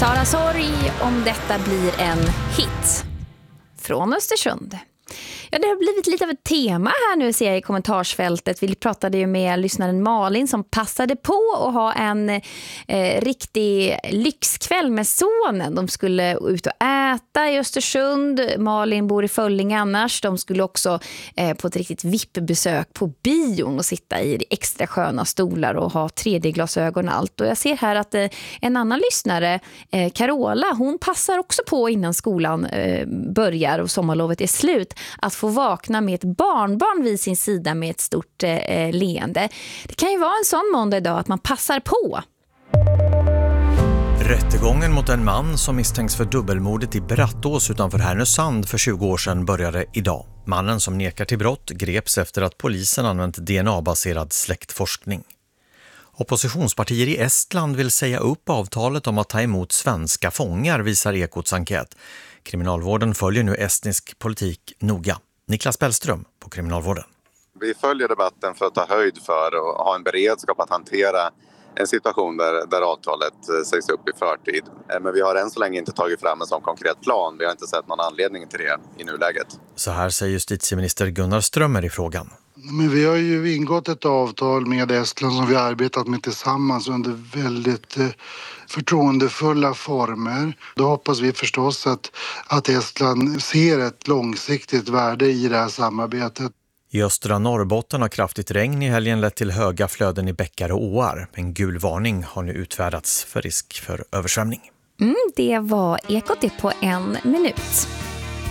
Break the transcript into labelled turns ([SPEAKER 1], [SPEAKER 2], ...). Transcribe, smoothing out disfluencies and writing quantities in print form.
[SPEAKER 1] Sara Sorg om detta blir en hit från Östersund. Ja, det har blivit lite av ett tema här nu ser jag i kommentarsfältet. Vi pratade ju med lyssnaren Malin som passade på att ha en riktig lyxkväll med sonen. De skulle ut och äta i Östersund. Malin bor i Föllinge annars. De skulle också på ett riktigt VIP-besök på bion och sitta i extra sköna stolar och ha 3D-glasögon och allt. Och jag ser här att en annan lyssnare, Carola, hon passar också på innan skolan börjar och sommarlovet är slut att få vakna med ett barnbarn vid sin sida med ett stort leende. Det kan ju vara en sån måndag idag att man passar på.
[SPEAKER 2] Rättegången mot en man som misstänks för dubbelmordet i Brattås utanför Härnösand för 20 år sedan började idag. Mannen som nekar till brott greps efter att polisen använt DNA-baserad släktforskning. Oppositionspartier i Estland vill säga upp avtalet om att ta emot svenska fångar, visar Ekots enkät. Kriminalvården följer nu estnisk politik noga. Niklas Bellström på Kriminalvården.
[SPEAKER 3] Vi följer debatten för att ta höjd för och ha en beredskap att hantera en situation där avtalet sägs upp i förtid. Men vi har än så länge inte tagit fram en sån konkret plan. Vi har inte sett någon anledning till det i nuläget.
[SPEAKER 2] Så här säger justitieminister Gunnar Strömmer i frågan.
[SPEAKER 4] Men vi har ju ingått ett avtal med Estland som vi har arbetat med tillsammans under väldigt förtroendefulla former. Då hoppas vi förstås att Estland ser ett långsiktigt värde i det här samarbetet.
[SPEAKER 2] I östra Norrbotten har kraftigt regn i helgen lett till höga flöden i bäckar och åar. En gul varning har nu utfärdats för risk för översvämning.
[SPEAKER 1] Det var Ekot det på 1 minut.